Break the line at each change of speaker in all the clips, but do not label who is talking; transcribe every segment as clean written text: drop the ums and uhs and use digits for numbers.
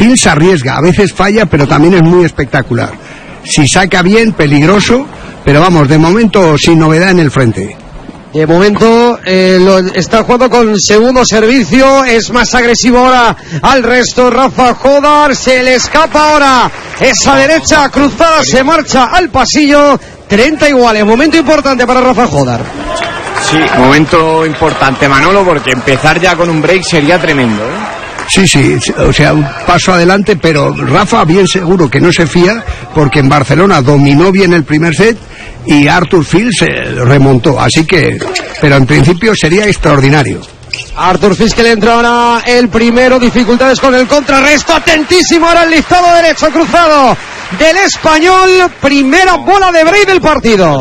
Fils arriesga, a veces falla, pero también es muy espectacular. Si saca bien, peligroso, pero vamos, de momento sin novedad en el frente.
De momento lo está jugando con segundo servicio, es más agresivo ahora al resto. Rafa Jodar, se le escapa ahora esa derecha cruzada, se marcha al pasillo. 30 iguales, momento importante para Rafa Jodar.
Sí, momento importante, Manolo, porque empezar ya con un break sería tremendo,
Sí, o sea, un paso adelante, pero Rafa bien seguro que no se fía, porque en Barcelona dominó bien el primer set y Arthur Fils remontó, así que, pero en principio sería extraordinario.
Arthur Fils, que le entra ahora el primero, dificultades con el contrarresto, atentísimo ahora el listado derecho cruzado del español, primera bola de break del partido.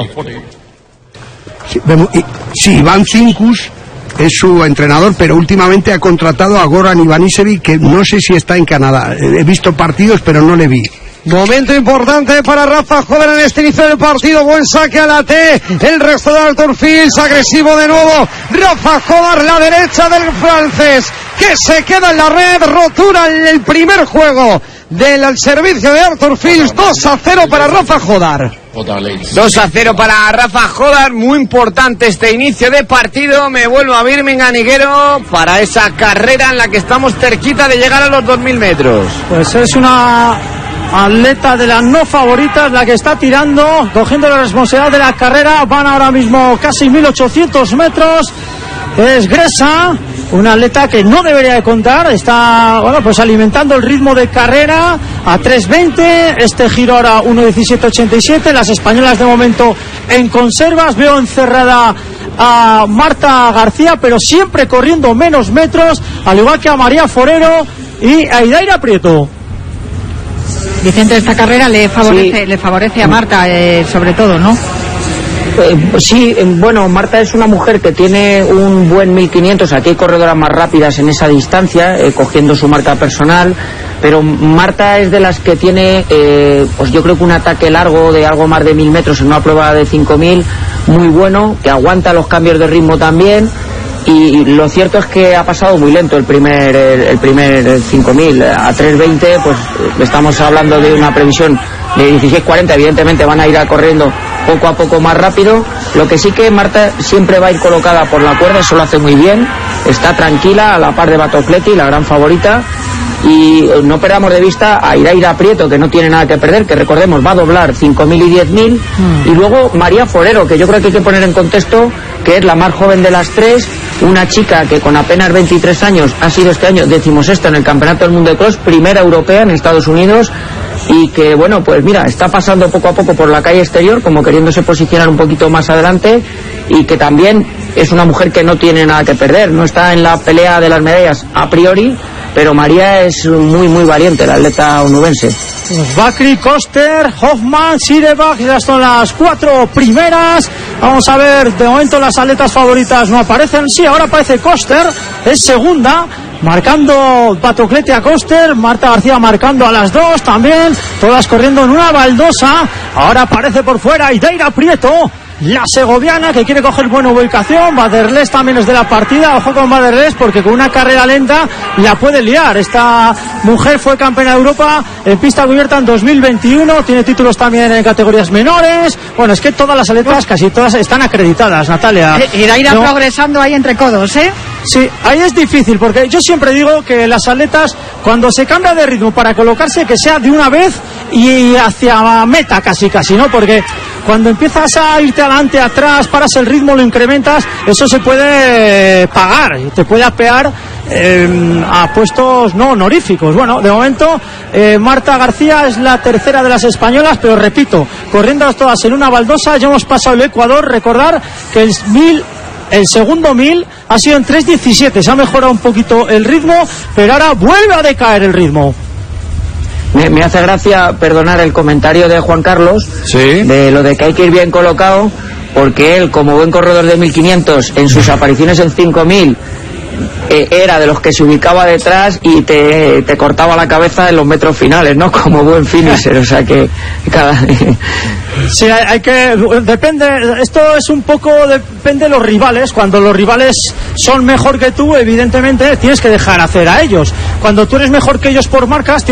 Sí, Iván Cincus es su entrenador, pero últimamente ha contratado a Goran Ivanisevic, que no sé si está en Canadá. He visto partidos, pero no le vi.
Momento importante para Rafa Jodar en este inicio del partido. Buen saque a la T. El resto de Arthur Fils, agresivo de nuevo. Rafa Jodar, la derecha del francés, que se queda en la red. Rotura en el primer juego del servicio de Arthur Fils. 2-0 para Rafa Jodar.
2-0 para Rafa Jodar, muy importante este inicio de partido. Me vuelvo a Birmingham, Higuero, para esa carrera en la que estamos cerquita de llegar a los 2000 metros.
Pues es una atleta de las no favoritas la que está tirando, cogiendo la responsabilidad de la carrera. Van ahora mismo casi 1800 metros. Es Gresa, una atleta que no debería de contar, está, bueno, pues alimentando el ritmo de carrera a 3.20, este giro ahora 1.17.87, las españolas de momento en conservas. Veo encerrada a Marta García, pero siempre corriendo menos metros, al igual que a María Forero y a Idaira Prieto.
Vicente, esta carrera le favorece a Marta, sobre todo, ¿no?
Sí, bueno, Marta es una mujer que tiene un buen 1500, aquí hay corredoras más rápidas en esa distancia, cogiendo su marca personal, pero Marta es de las que tiene, pues yo creo que un ataque largo de algo más de 1000 metros en una prueba de 5000, muy bueno, que aguanta los cambios de ritmo también, y lo cierto es que ha pasado muy lento el primer 5000, a 3.20, pues estamos hablando de una previsión de 16.40, evidentemente van a ir corriendo poco a poco más rápido. Lo que sí que Marta siempre va a ir colocada por la cuerda, eso lo hace muy bien, está tranquila a la par de Batocleti, la gran favorita, y no perdamos de vista a Idaira Prieto, que no tiene nada que perder, que recordemos va a doblar 5.000 y 10.000, y luego María Forero, que yo creo que hay que poner en contexto que es la más joven de las tres, una chica que con apenas 23 años ha sido este año 16ª en el Campeonato del Mundo de Cross, primera europea en Estados Unidos, y que bueno, pues mira, está pasando poco a poco por la calle exterior, como queriéndose posicionar un poquito más adelante, y que también es una mujer que no tiene nada que perder, no está en la pelea de las medallas a priori, pero María es muy muy valiente, la atleta onubense.
Bakri, Koster, Hoffman, Sirebach, ya son las 4 primeras. Vamos a ver, de momento las atletas favoritas no aparecen. Sí, ahora aparece Koster, es segunda, marcando Batocleti a Koster, Marta García marcando a las dos también, todas corriendo en una baldosa. Ahora aparece por fuera Idaira Prieto, la segoviana, que quiere coger buena ubicación. Baderles también es de la partida, ojo con Baderles, porque con una carrera lenta la puede liar. Esta mujer fue campeona de Europa en pista cubierta en 2021, tiene títulos también en categorías menores. Bueno, es que todas las atletas, casi todas, están acreditadas, Natalia.
Idaira progresando ahí entre codos, ¿eh?
Sí, ahí es difícil, porque yo siempre digo que las atletas, cuando se cambia de ritmo para colocarse, que sea de una vez y hacia meta casi, ¿no? Porque cuando empiezas a irte adelante, atrás, paras el ritmo, lo incrementas, eso se puede pagar, te puede apear a puestos no honoríficos. Bueno, de momento Marta García es la tercera de las españolas, pero repito, corriendo todas en una baldosa. Ya hemos pasado el Ecuador. Recordar que el segundo 1000 ha sido en 3.17, se ha mejorado un poquito el ritmo, pero ahora vuelve a decaer el ritmo.
Me hace gracia, perdonar el comentario de Juan Carlos, ¿sí?, de lo de que hay que ir bien colocado, porque él, como buen corredor de 1500, en sus apariciones en 5000, era de los que se ubicaba detrás y te cortaba la cabeza en los metros finales, ¿no? Como buen finisher, o sea que
sí, hay que, depende, esto es un poco, depende de los rivales. Cuando los rivales son mejor que tú, evidentemente tienes que dejar hacer a ellos. Cuando tú eres mejor que ellos por marcas,